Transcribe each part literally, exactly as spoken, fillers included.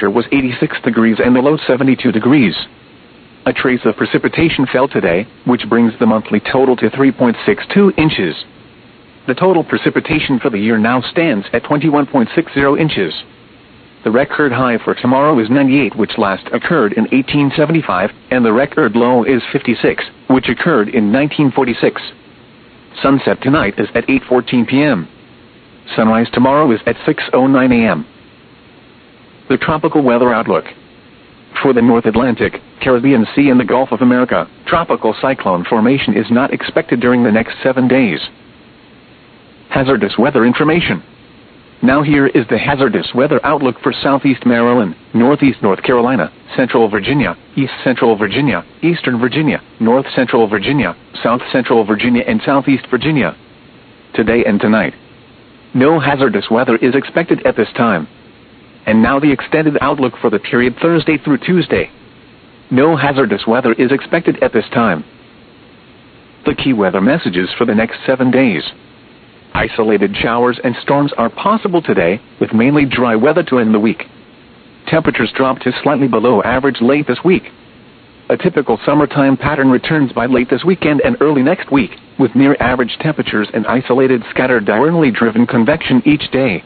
temperature was eighty-six degrees and the low seventy-two degrees. A trace of precipitation fell today, which brings the monthly total to three point six two inches. The total precipitation for the year now stands at twenty-one point six zero inches. The record high for tomorrow is ninety-eight, which last occurred in eighteen seventy-five, and the record low is fifty-six, which occurred in nineteen forty-six. Sunset tonight is at eight fourteen p m Sunrise tomorrow is at six oh nine a m The tropical weather outlook. For the North Atlantic, Caribbean Sea and the Gulf of America, tropical cyclone formation is not expected during the next seven days. Hazardous weather information. Now here is the hazardous weather outlook for southeast Maryland, northeast North Carolina, central Virginia, east central Virginia, eastern Virginia, north central Virginia, south central Virginia and southeast Virginia. Today and tonight. No hazardous weather is expected at this time. And now the extended outlook for the period Thursday through Tuesday. No hazardous weather is expected at this time. The key weather messages for the next seven days. Isolated showers and storms are possible today, with mainly dry weather to end the week. Temperatures drop to slightly below average late this week. A typical summertime pattern returns by late this weekend and early next week, with near average temperatures and isolated scattered diurnally driven convection each day.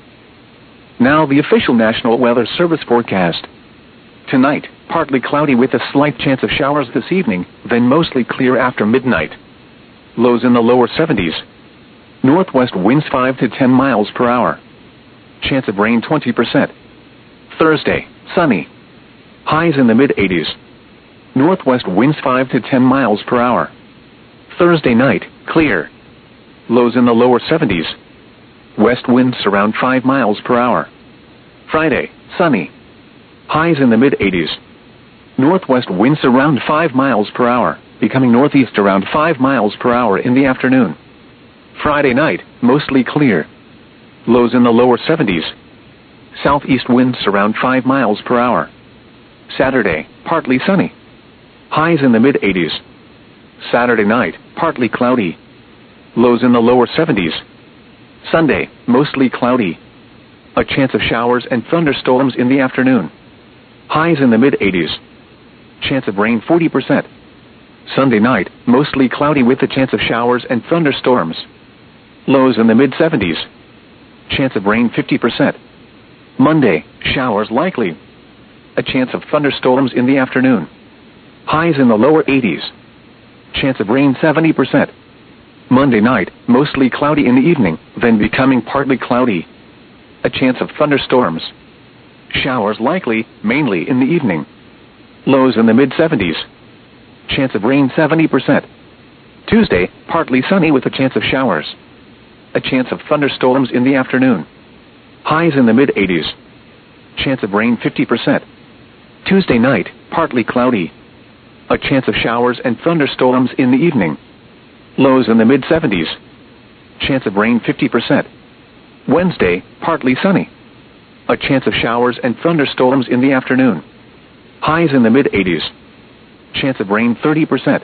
Now the official National Weather Service forecast. Tonight, partly cloudy with a slight chance of showers this evening, then mostly clear after midnight. Lows in the lower seventies. Northwest winds five to ten miles per hour. Chance of rain twenty percent. Thursday, sunny. Highs in the mid eighties. Northwest winds five to ten miles per hour. Thursday night, clear. Lows in the lower seventies. West winds around five miles per hour. Friday, sunny. Highs in the mid eighties. Northwest winds around five miles per hour, becoming northeast around five miles per hour in the afternoon. Friday night, mostly clear. Lows in the lower seventies. Southeast winds around five miles per hour. Saturday, partly sunny. Highs in the mid eighties. Saturday night, partly cloudy. Lows in the lower seventies. Sunday, mostly cloudy. A chance of showers and thunderstorms in the afternoon. Highs in the mid eighties. Chance of rain forty percent. Sunday night, mostly cloudy with a chance of showers and thunderstorms. Lows in the mid seventies. Chance of rain fifty percent. Monday, showers likely. A chance of thunderstorms in the afternoon. Highs in the lower eighties. Chance of rain seventy percent. Monday night, mostly cloudy in the evening, then becoming partly cloudy. A chance of thunderstorms. Showers likely, mainly in the evening. Lows in the mid seventies. Chance of rain seventy percent. Tuesday, partly sunny with a chance of showers. A chance of thunderstorms in the afternoon. Highs in the mid eighties. Chance of rain fifty percent. Tuesday night, partly cloudy. A chance of showers and thunderstorms in the evening. Lows in the mid seventies. Chance of rain fifty percent. Wednesday, partly sunny. A chance of showers and thunderstorms in the afternoon. Highs in the mid eighties. Chance of rain thirty percent.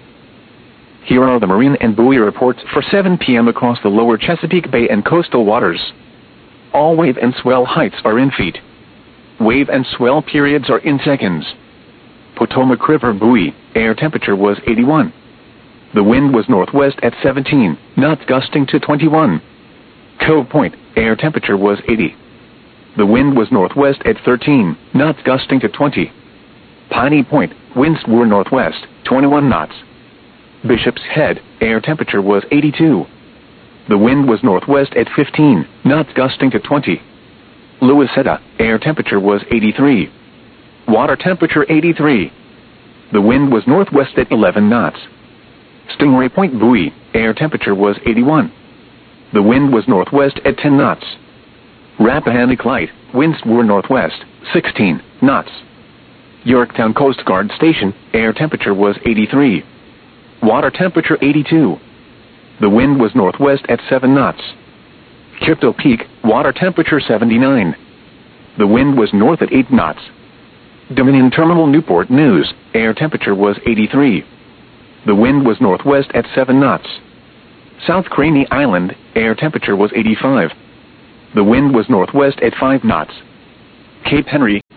Here are the marine and buoy reports for seven p m across the lower Chesapeake Bay and coastal waters. All wave and swell heights are in feet. Wave and swell periods are in seconds. Potomac River buoy, air temperature was eighty-one. The wind was northwest at seventeen, knots gusting to twenty-one. Cove Point, air temperature was eighty. The wind was northwest at thirteen, knots gusting to twenty. Piney Point, winds were northwest, twenty-one knots. Bishop's Head, air temperature was eighty-two. The wind was northwest at fifteen, knots gusting to twenty. Louisetta, air temperature was eighty-three. Water temperature eighty-three. The wind was northwest at eleven knots. Stingray Point buoy, air temperature was eighty-one. The wind was northwest at ten knots. Rappahannock Light, winds were northwest, sixteen knots. Yorktown Coast Guard Station, air temperature was eighty-three. Water temperature eighty-two. The wind was northwest at seven knots. Crypto Peak, water temperature seventy-nine. The wind was north at eight knots. Dominion Terminal Newport News, air temperature was eighty-three. The wind was northwest at seven knots. South Craney Island, air temperature was eighty-five. The wind was northwest at five knots. Cape Henry,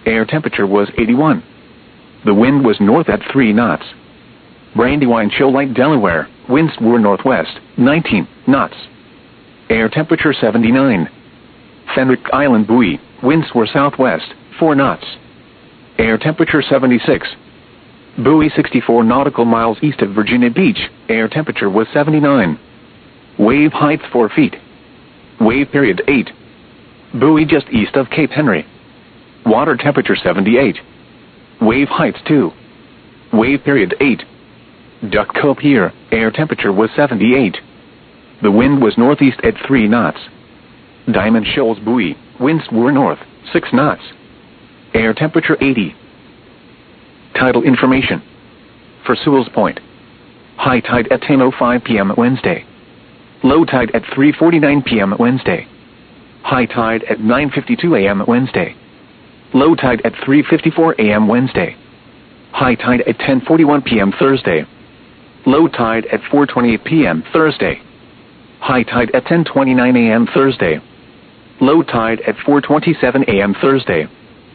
Air temperature was eighty-one. The wind was north at three knots. Brandywine Shoal Light, Delaware, winds were northwest, nineteen knots. Air temperature seventy-nine. Fenwick Island Buoy, winds were southwest, four knots. Air temperature seventy-six. Buoy sixty-four nautical miles east of Virginia Beach, air temperature was seventy-nine. Wave height four feet. Wave period eight. Buoy just east of Cape Henry. Water temperature seventy-eight. Wave height two. Wave period eight. Duck Cove Pier, air temperature was seventy-eight. The wind was northeast at three knots. Diamond Shoals Buoy, winds were north, six knots. Air temperature eighty. Tidal information. For Sewell's Point. High tide at ten oh five p m Wednesday. Low tide at three forty-nine p m Wednesday. High tide at nine fifty-two a m Wednesday. Low tide at three fifty-four a m Wednesday. High tide at ten forty-one p m Thursday. Low tide at four twenty-eight p m Thursday. High tide at ten twenty-nine a m Thursday. Low tide at four twenty-seven a m Thursday.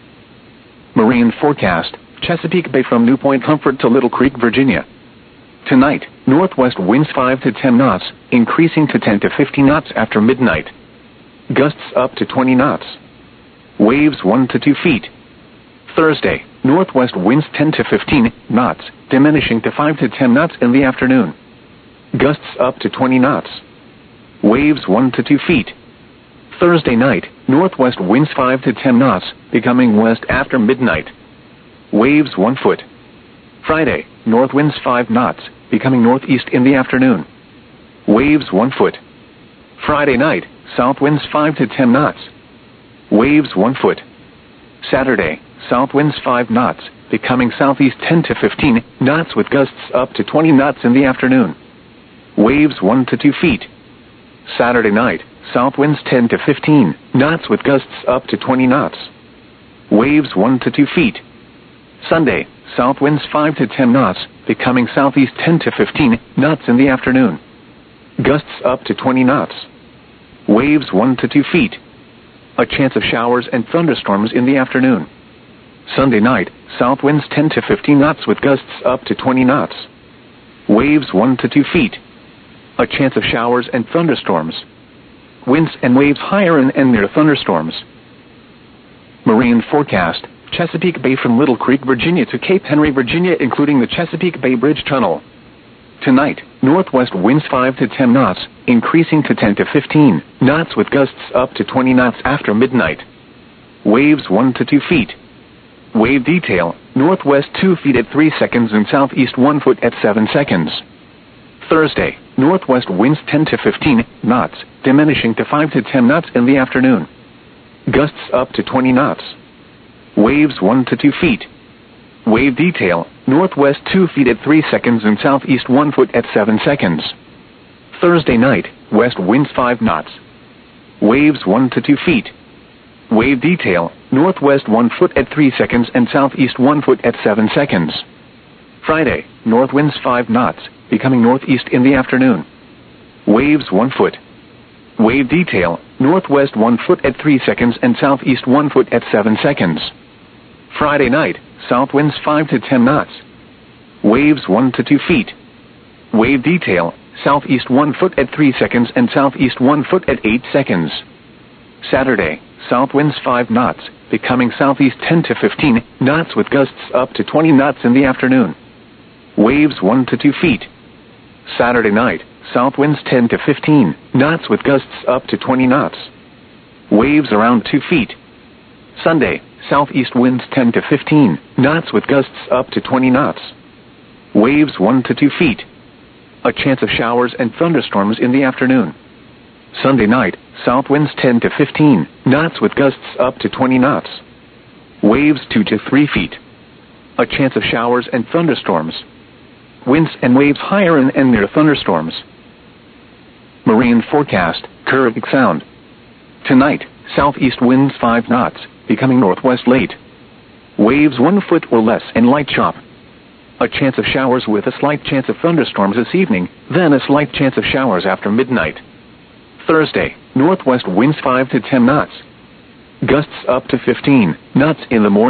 Marine forecast, Chesapeake Bay from New Point Comfort to Little Creek, Virginia. Tonight, northwest winds five to ten knots, increasing to ten to fifteen knots after midnight. Gusts up to twenty knots. Waves one to two feet. Thursday, northwest winds ten to fifteen knots, diminishing to five to ten knots in the afternoon. Gusts up to twenty knots. Waves one to two feet. Thursday night, northwest winds five to ten knots, becoming west after midnight. Waves one foot. Friday, north winds five knots, becoming northeast in the afternoon. Waves one foot. Friday night, south winds five to ten knots. Waves one foot. Saturday, south winds five knots, becoming southeast ten to fifteen knots with gusts up to twenty knots in the afternoon. Waves one to two feet. Saturday night, south winds ten to fifteen knots with gusts up to twenty knots. Waves one to two feet. Sunday, south winds five to ten knots, becoming southeast ten to fifteen knots in the afternoon. Gusts up to twenty knots. Waves one to two feet. A chance of showers and thunderstorms in the afternoon. Sunday night, south winds ten to fifteen knots with gusts up to twenty knots. Waves one to two feet. A chance of showers and thunderstorms. Winds and waves higher in and near thunderstorms. Marine forecast, Chesapeake Bay from Little Creek, Virginia to Cape Henry, Virginia, including the Chesapeake Bay Bridge Tunnel. Tonight, northwest winds five to ten knots, increasing to ten to fifteen knots with gusts up to twenty knots after midnight. Waves one to two feet. Wave detail, northwest two feet at three seconds and southeast one foot at seven seconds. Thursday, northwest winds ten to fifteen knots, diminishing to five to ten knots in the afternoon. Gusts up to twenty knots. Waves one to two feet. Wave detail, northwest two feet at three seconds and southeast one foot at seven seconds. Thursday night, west winds five knots. Waves one to two feet. Wave detail, northwest one foot at three seconds and southeast one foot at seven seconds. Friday, north winds five knots, becoming northeast in the afternoon. Waves one foot. Wave detail, northwest one foot at three seconds and southeast one foot at seven seconds. Friday night, south winds five to ten knots. Waves one to two feet. Wave detail, southeast one foot at three seconds and southeast one foot at eight seconds. Saturday, south winds five knots, becoming southeast ten to fifteen knots with gusts up to twenty knots in the afternoon. Waves one to two feet. Saturday night, south winds ten to fifteen knots with gusts up to twenty knots. Waves around two feet. Sunday, southeast winds ten to fifteen knots with gusts up to twenty knots. Waves one to two feet. A chance of showers and thunderstorms in the afternoon. Sunday night, south winds ten to fifteen knots with gusts up to twenty knots. Waves two to three feet. A chance of showers and thunderstorms. Winds and waves higher in and near thunderstorms. Marine forecast, Kerguelen Sound. Tonight, southeast winds five knots, becoming northwest late. Waves one foot or less and light chop. A chance of showers with a slight chance of thunderstorms this evening, then a slight chance of showers after midnight. Thursday, northwest winds five to ten knots. Gusts up to fifteen knots in the morning.